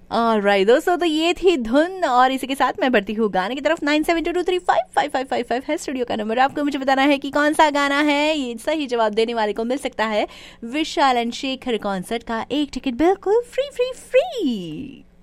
Alright दोस्तों, तो ये थी धुन और इसी के साथ मैं बढ़ती हूँ गाने की तरफ। 9722355555 है स्टूडियो का नंबर। आपको मुझे बताना है कि कौन सा गाना है। ये सही जवाब देने वाले को मिल सकता है विशाल एंड शेखर कॉन्सर्ट का एक टिकट, बिल्कुल फ्री फ्री फ्री।